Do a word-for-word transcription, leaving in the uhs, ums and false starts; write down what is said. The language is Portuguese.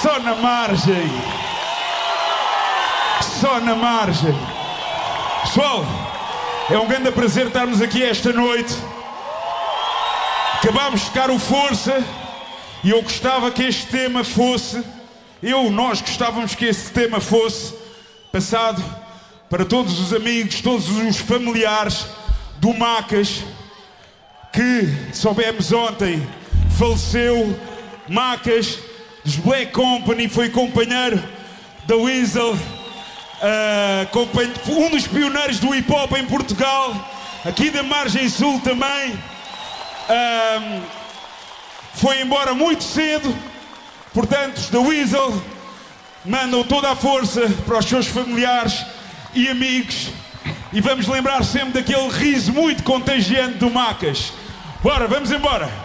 Só na margem. Só na margem. Pessoal, é um grande prazer estarmos aqui esta noite. Acabámos de tocar o Força e eu gostava que este tema fosse, eu, nós gostávamos que este tema fosse passado para todos os amigos, todos os familiares do Macas, que soubemos ontem, faleceu. Macas, dos Black Company, foi companheiro da Weasel, uh, um dos pioneiros do hip hop em Portugal, aqui da Margem Sul também. Uh, foi embora muito cedo, portanto, os da Weasel mandam toda a força para os seus familiares e amigos, e vamos lembrar sempre daquele riso muito contagiante do Macas. Bora, vamos embora!